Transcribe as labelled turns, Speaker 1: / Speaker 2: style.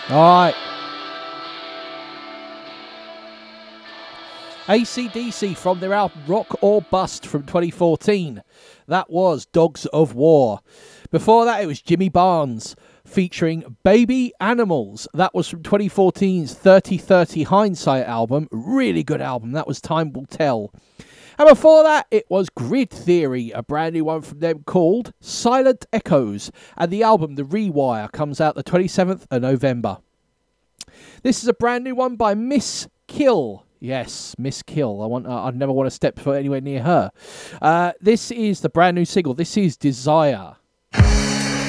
Speaker 1: All right. AC/DC from their album Rock or Bust from 2014. That was Dogs of War. Before that, it was Jimmy Barnes featuring Baby Animals. That was from 2014's 3030 Hindsight album. Really good album. That was Time Will Tell. And before that, it was Grid Theory, a brand new one from them called Silent Echoes. And the album, The Rewire, comes out the 27th of November. This is a brand new one by Miss Kill. Yes, Miss Kill. I'd never want to step foot anywhere near her. This is the brand new single. This is Desire.